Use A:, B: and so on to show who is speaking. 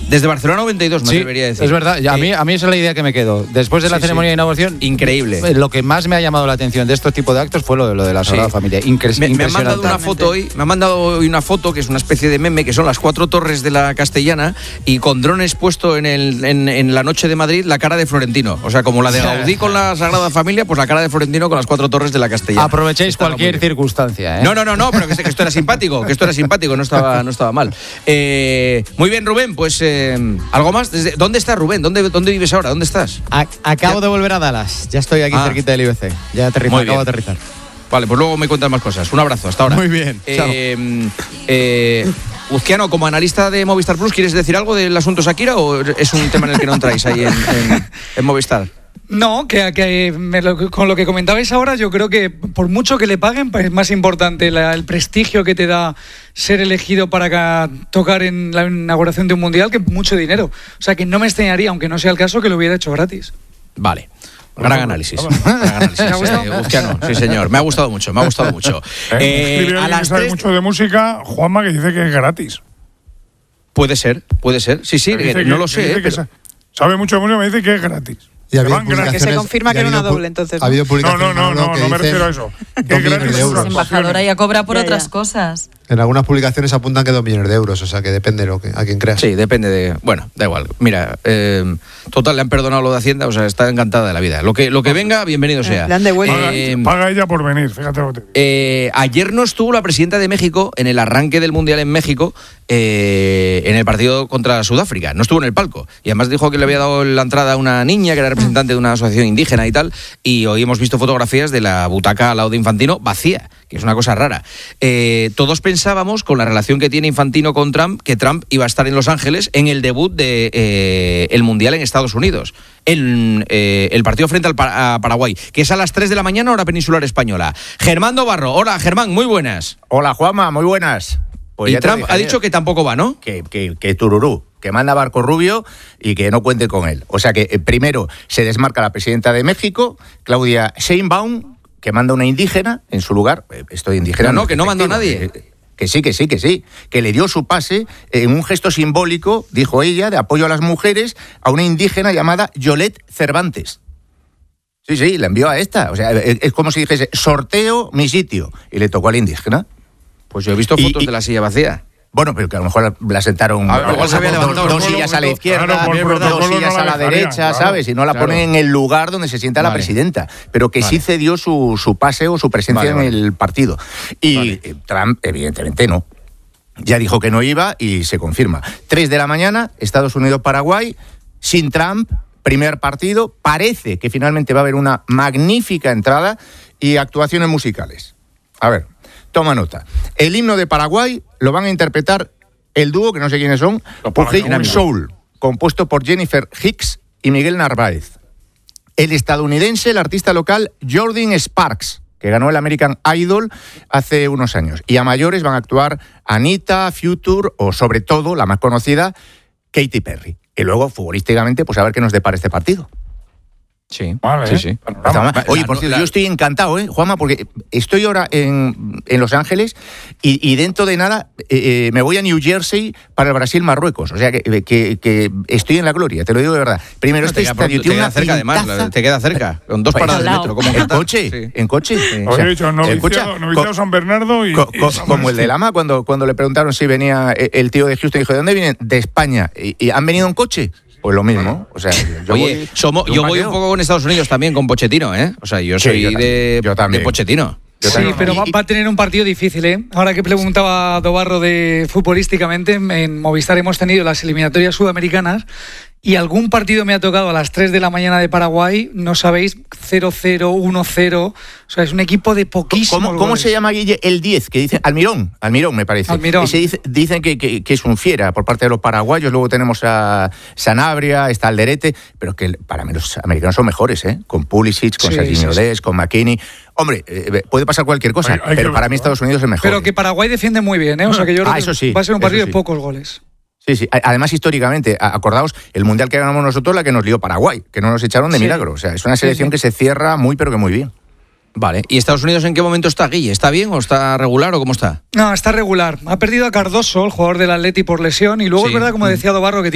A: Desde Barcelona 92, me debería decir.
B: Es verdad, a mí esa es la idea que me quedó. Después de la ceremonia de inauguración,
A: increíble.
B: Lo que más me ha llamado la atención de estos tipos de actos fue lo de la Sagrada Familia.
A: Me han mandado una foto hoy, una foto que es una especie de meme, que son las 4 torres de la Castellana y con drones puesto en la noche de Madrid la cara de Florentino. O sea, como la de Gaudí con la Sagrada Familia, pues la cara de Florentino con las 4 torres de la Castellana.
B: Aprovechéis cualquier circunstancia, ¿eh?
A: No, pero que esto era simpático, no estaba mal. Muy bien, Rubén, pues algo más. ¿Dónde estás, Rubén? ¿Dónde vives ahora? ¿Dónde estás?
C: Acabo de volver a Dallas. Ya estoy aquí cerquita del IBC. Ya acabo de aterrizar.
A: Vale, pues luego me cuentas más cosas. Un abrazo, hasta ahora.
C: Muy bien.
A: Uzquiano, como analista de Movistar Plus, ¿quieres decir algo del asunto Shakira o es un tema en el que no entráis ahí en Movistar?
D: No, con lo que comentabais ahora, yo creo que por mucho que le paguen, pues es más importante el prestigio que te da ser elegido para tocar en la inauguración de un mundial que mucho dinero. O sea, que no me extrañaría, aunque no sea el caso, que lo hubiera hecho gratis.
A: Vale. Gran análisis. Uzquiano, sí, señor. Me ha gustado mucho.
E: A las 3 mucho de música, Juanma, que dice que es gratis.
A: Puede ser. Sí, no lo sé.
E: Sabe mucho de música, me dice que es gratis.
F: Y que se confirma que era una doble, entonces.
E: ¿No? No me refiero a eso. Que es gratis.
G: La embajadora ya cobra por otras cosas.
F: En algunas publicaciones apuntan que 2 millones de euros, o sea que depende a quien creas.
A: Sí, depende de... Bueno, da igual. Mira, total, le han perdonado lo de Hacienda, o sea, está encantada de la vida. Lo que venga, bienvenido sea.
E: Le han devuelto. Paga ella por venir, fíjate lo que te...
A: Ayer no estuvo la presidenta de México en el arranque del Mundial en México, en el partido contra Sudáfrica. No estuvo en el palco. Y además dijo que le había dado la entrada a una niña que era representante de una asociación indígena y tal, y hoy hemos visto fotografías de la butaca al lado de Infantino vacía, que es una cosa rara. Todos pensábamos, con la relación que tiene Infantino con Trump, que Trump iba a estar en Los Ángeles en el debut de el Mundial en Estados Unidos, el partido frente a Paraguay, que es a las 3 de la mañana, hora peninsular española. Germán Dobarro. Hola, Germán, muy buenas.
H: Hola, Juanma, muy buenas.
A: Pues y Trump ha dicho que tampoco va, ¿no?
H: Que tururú, que manda Barco Rubio y que no cuente con él. O sea que primero se desmarca la presidenta de México, Claudia Sheinbaum, que manda una indígena en su lugar. Estoy indígena.
A: No, que no mandó a nadie.
H: Que sí, que le dio su pase en un gesto simbólico, dijo ella, de apoyo a las mujeres, a una indígena llamada Yolette Cervantes. Sí, la envió a esta. O sea, es como si dijese, sorteo mi sitio. Y le tocó a la indígena.
A: Pues yo he visto fotos de la silla vacía.
H: Bueno, pero que a lo mejor la sentaron dos sillas a la izquierda, dos sillas a la derecha, ¿sabes? Y no la ponen en el lugar donde se sienta la presidenta. Pero que sí cedió su pase o su presencia en el partido. Y Trump, evidentemente, no. Ya dijo que no iba y se confirma. 3 de la mañana, Estados Unidos-Paraguay, sin Trump, primer partido. Parece que finalmente va a haber una magnífica entrada y actuaciones musicales. A ver, toma nota. El himno de Paraguay lo van a interpretar el dúo, que no sé quiénes son, Puget Soul, compuesto por Jennifer Hicks y Miguel Narváez. El estadounidense, el artista local Jordan Sparks, que ganó el American Idol hace unos años. Y a mayores van a actuar Anita, Future o, sobre todo, la más conocida, Katy Perry. Y luego, futbolísticamente, pues a ver qué nos depara este partido.
A: Sí,
E: vale,
A: sí.
H: Oye, por cierto, yo estoy encantado, Juanma, porque estoy ahora en Los Ángeles y dentro de nada me voy a New Jersey para el Brasil-Marruecos. O sea, que estoy en la gloria, te lo digo de verdad. Primero, este estadio tiene una
A: cerca, además, te queda cerca, con 2 paradas de metro. Como
H: ¿En coche? Sí. ¿En coche? Sí.
E: Os he dicho, noviciado San Bernardo y...
H: Como el de Lama, cuando le preguntaron si venía el tío de Houston, dijo, ¿de dónde vienen? De España. ¿Y han venido en coche? Pues lo mismo, o sea, yo
A: voy un poco con Estados Unidos también, con Pochettino, O sea, yo soy de Pochettino.
D: Sí, pero va a tener un partido difícil, Ahora que preguntaba Dobarro de futbolísticamente, en Movistar hemos tenido las eliminatorias sudamericanas y algún partido me ha tocado a las 3 de la mañana de Paraguay, no sabéis, 0-0, 1-0, o sea, es un equipo de poquísimo.
H: ¿Cómo se llama, Guille, el 10? Que dicen Almirón me parece.
D: Almirón.
H: Ese dicen que es un fiera por parte de los paraguayos, luego tenemos a Sanabria, está Alderete, pero que para mí los americanos son mejores, con Pulisic, con Serginho Dest, con McKinney. Hombre, puede pasar cualquier cosa, pero para mí Estados Unidos es mejor.
D: Pero que Paraguay defiende muy bien, O sea, que yo creo que va a ser un partido de pocos goles.
H: Sí. Además, históricamente, acordaos, el Mundial que ganamos nosotros, la que nos lió Paraguay, que no nos echaron de milagro. O sea, es una selección que se cierra muy, pero que muy bien.
A: Vale. ¿Y Estados Unidos en qué momento está, Guille? ¿Está bien o está regular o cómo está?
D: No, está regular. Ha perdido a Cardoso, el jugador del Atleti, por lesión. Y luego es verdad, como decía Dobarro, que